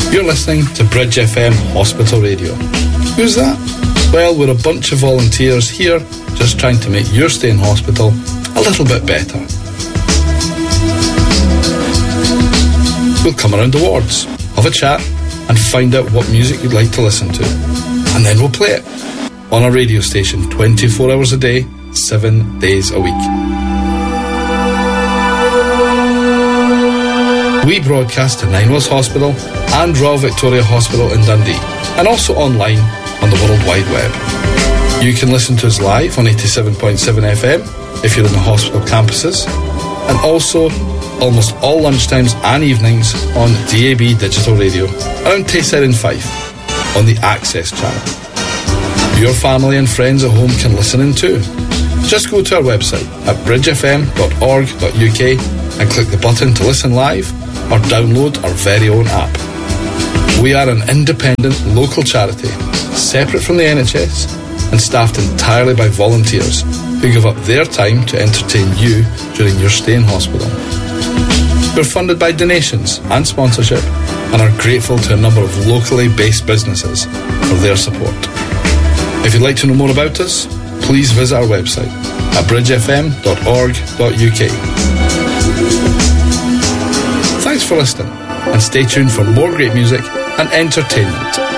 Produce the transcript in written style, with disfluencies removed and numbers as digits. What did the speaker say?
You're listening to Bridge FM Hospital Radio. Who's that? Well, we're a bunch of volunteers here just trying to make your stay in hospital a little bit better. We'll come around the wards, have a chat and find out what music you'd like to listen to. And then we'll play it on a radio station 24 hours a day, 7 days a week. We broadcast to Ninewells Hospital and Royal Victoria Hospital in Dundee, and also online on the World Wide Web. You can listen to us live on 87.7 FM if you're in the hospital campuses, and also almost all lunchtimes and evenings on DAB Digital Radio around Tayside and Fife on the Access channel. Your family and friends at home can listen in too. Just go to our website at bridgefm.org.uk and click the button to listen live or download our very own app. We are an independent local charity, separate from the NHS and staffed entirely by volunteers who give up their time to entertain you during your stay in hospital. We're funded by donations and sponsorship and are grateful to a number of locally based businesses for their support. If you'd like to know more about us, please visit our website at bridgefm.org.uk. Thanks for listening and stay tuned for more great music and entertainment